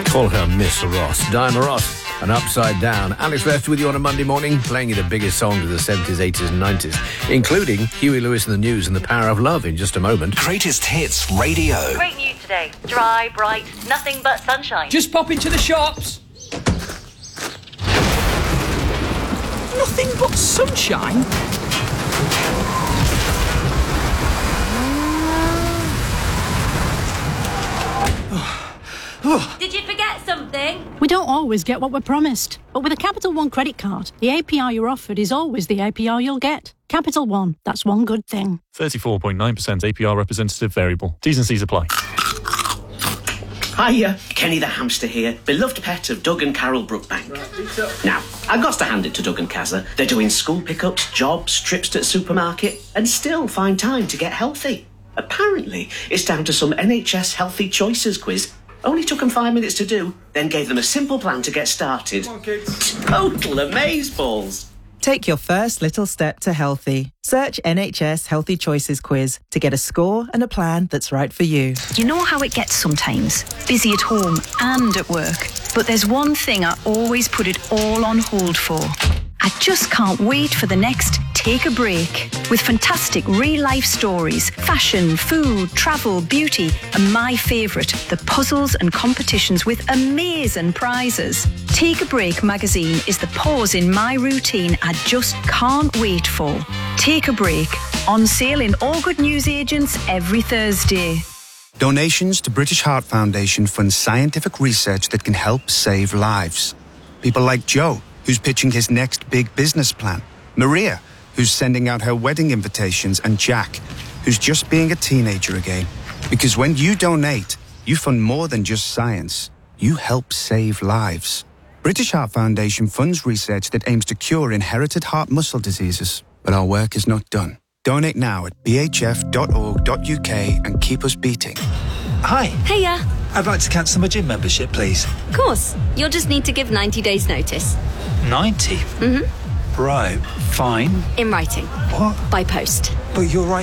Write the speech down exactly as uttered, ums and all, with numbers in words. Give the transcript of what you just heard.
Call her Miss Ross. Diana Ross and Upside Down. Alex Lester with you on a Monday morning, playing you the biggest songs of the seventies, eighties and nineties, including Huey Lewis and the News and The Power of Love in just a moment. Greatest Hits Radio. Great news today. Dry, bright, nothing but sunshine. Just pop into the shops. Nothing but sunshine? Did you forget something? We don't always get what we're promised. But with a Capital One credit card, the A P R you're offered is always the A P R you'll get. Capital One, that's one good thing. thirty-four point nine percent A P R representative variable. T's and C's apply. Hiya, Kenny the hamster here, beloved pet of Doug and Carol Brookbank. Now, I've got to hand it to Doug and Kazza. They're doing school pickups, jobs, trips to the supermarket, and still find time to get healthy. Apparently, it's down to some N H S Healthy Choices quiz. Only took them five minutes to do, then gave them a simple plan to get started. Come on, kids. Total amazeballs. Take your first little step to healthy. Search N H S Healthy Choices quiz to get a score and a plan that's right for you. You know how it gets sometimes, busy at home and at work. But there's one thing I always put it all on hold for. I just can't wait for the next Take a Break. With fantastic real-life stories, fashion, food, travel, beauty, and my favourite, the puzzles and competitions with amazing prizes. Take a Break magazine is the pause in my routine I just can't wait for. Take a Break, on sale in all good newsagents every Thursday. Donations to British Heart Foundation fund scientific research that can help save lives. People like Joe, who's pitching his next big business plan. Maria, who's sending out her wedding invitations. And Jack, who's just being a teenager again. Because when you donate, you fund more than just science. You help save lives. British Heart Foundation funds research that aims to cure inherited heart muscle diseases. But our work is not done. Donate now at b h f dot org dot u k and keep us beating. Hi. Hiya. I'd like to cancel my gym membership, please. Of course. You'll just need to give ninety days notice. ninety? Mm-hmm. Right. Fine. In writing. What? By post. But you're right.